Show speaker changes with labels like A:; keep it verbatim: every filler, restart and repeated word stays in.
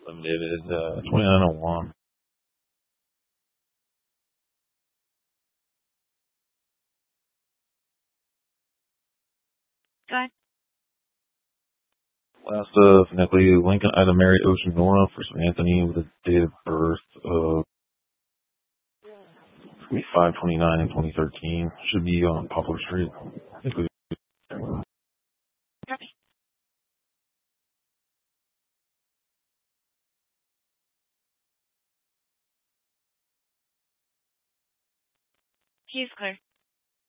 A: David, uh, twenty-nine oh one.
B: Go ahead.
A: Last of Neckley, Lincoln Ida Mary Ocean Nora for Saint Anthony with a date of birth of five twenty-nine in twenty thirteen. Should be on Poplar Street. I think we
B: Copy. He's clear.